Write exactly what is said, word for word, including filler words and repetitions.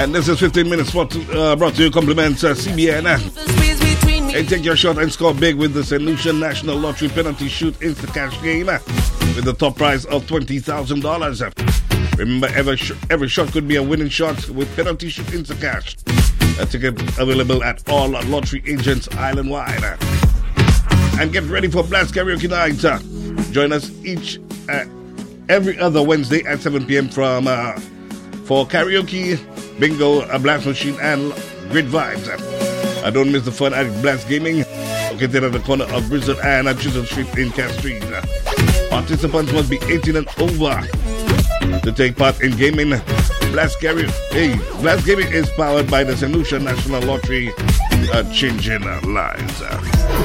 And this is fifteen minutes spot, uh, brought to you compliments uh, C B N. Hey, take your shot and score big with the Saint Lucia National Lottery Penalty Shoot Insta Cash game uh, with the top prize of twenty thousand dollars. Remember, every, sh- every shot could be a winning shot with Penalty Shoot Insta Cash. A ticket available at all lottery agents island-wide. Uh. And get ready for Blast Karaoke Night. Uh. Join us each uh, every other Wednesday at seven p.m. from uh, for karaoke, bingo, a blast machine, and great vibes. Uh, don't miss the fun at Blast Gaming, located at the corner of Brisbane and uh, Chisholm Street in Castries. Uh, participants must be eighteen and over to take part in gaming. Blast Karaoke, hey, Blast Gaming is powered by the Saint Lucia National Lottery, uh, changing lives. Uh.